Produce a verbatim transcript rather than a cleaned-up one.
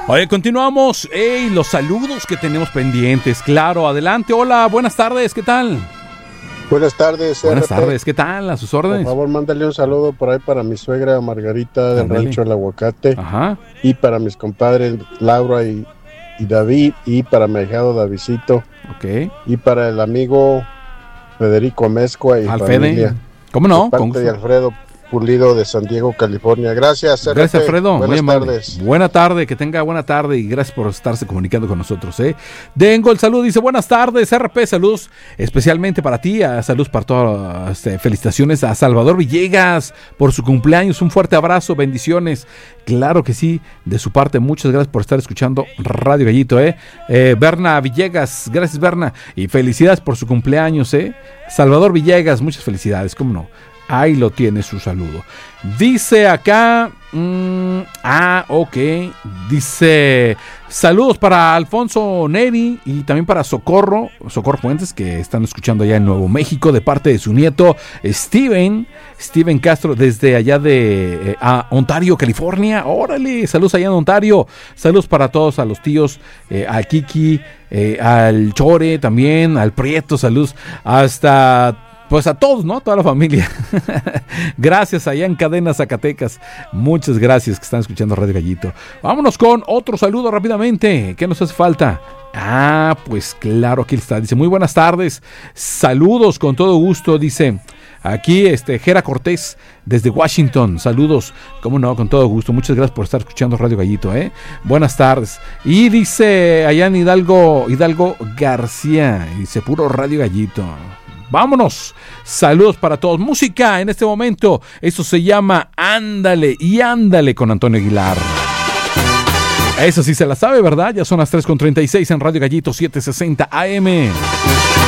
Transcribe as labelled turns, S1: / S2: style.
S1: Oye, continuamos. Ey, los saludos que tenemos pendientes. Claro, adelante. Hola, buenas tardes, ¿qué tal?
S2: Buenas tardes.
S1: Buenas
S2: R P.
S1: tardes, ¿qué tal? A sus órdenes.
S2: Por favor, mándale un saludo por ahí para mi suegra Margarita del
S1: Ándale.
S2: Rancho del Aguacate.
S1: Ajá.
S2: Y para mis compadres Laura y, y David. Y para mi ahijado Davidcito.
S1: Ok.
S2: Y para el amigo Federico Mezcua y
S1: Alfede.
S2: familia.
S1: ¿Cómo no?
S2: De parte
S1: Con gusto.
S2: de Alfredo Pulido de San Diego, California. Gracias, R P.
S1: Gracias, Alfredo.
S2: Buenas
S1: Muy amable.
S2: tardes.
S1: Buena tarde, que tenga buena tarde y gracias por estarse comunicando con nosotros. ¿eh? Dengo el saludo, dice buenas tardes, R P, saludos especialmente para ti, a, saludos para todas, este, felicitaciones a Salvador Villegas por su cumpleaños, un fuerte abrazo, bendiciones. Claro que sí, de su parte, muchas gracias por estar escuchando Radio Gallito. ¿eh? Eh, Berna Villegas, gracias Berna, y felicidades por su cumpleaños. ¿eh? Salvador Villegas, muchas felicidades, cómo no. Ahí lo tiene su saludo. Dice acá... Mmm, ah, ok. Dice... Saludos para Alfonso Neri y también para Socorro, Socorro Fuentes, que están escuchando allá en Nuevo México, de parte de su nieto Steven, Steven Castro, desde allá de eh, a Ontario, California. Órale, saludos allá en Ontario. Saludos para todos, a los tíos, eh, a Kiki, eh, al Chore también, al Prieto, saludos hasta... Pues a todos, ¿no? Toda la familia. Gracias allá en Cadena Zacatecas. Muchas gracias que están escuchando Radio Gallito. Vámonos con otro saludo rápidamente. ¿Qué nos hace falta? Ah, pues claro, aquí está. Dice, muy buenas tardes. Saludos con todo gusto. Dice, aquí este Jera Cortés desde Washington. Saludos. Cómo no, con todo gusto. Muchas gracias por estar escuchando Radio Gallito, ¿eh? Buenas tardes. Y dice allá en Hidalgo, Hidalgo García. Dice, puro Radio Gallito. Vámonos, saludos para todos. Música en este momento, eso se llama Ándale y Ándale con Antonio Aguilar. Eso sí se la sabe, ¿verdad? Ya son las tres con treinta y seis en Radio Gallito setecientos sesenta A M.